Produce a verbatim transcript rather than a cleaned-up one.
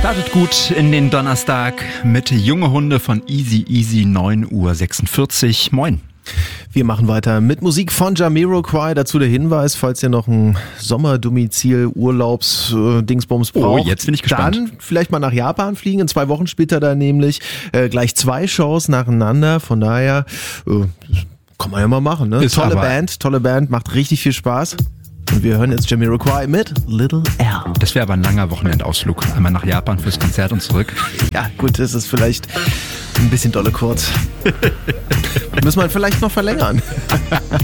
Startet gut in den Donnerstag mit Junge Hunde von Easy Easy, neun Uhr sechsundvierzig. Moin. Wir machen weiter mit Musik von Jamiroquai. Dazu der Hinweis, falls ihr noch ein Sommerdomizil, Urlaubs, äh, Dingsbums braucht. Oh, jetzt bin ich gespannt. Dann vielleicht mal nach Japan fliegen. In zwei Wochen spielt er da nämlich äh, gleich zwei Shows nacheinander. Von daher äh, kann man ja mal machen. Ne? Ist Tolle aber- Band, tolle Band, macht richtig viel Spaß. Und wir hören jetzt Jamiroquai mit Little L. Das wäre aber ein langer Wochenendausflug. Einmal nach Japan fürs Konzert und zurück. Ja, gut, das ist vielleicht ein bisschen dolle kurz. Müssen wir vielleicht noch verlängern.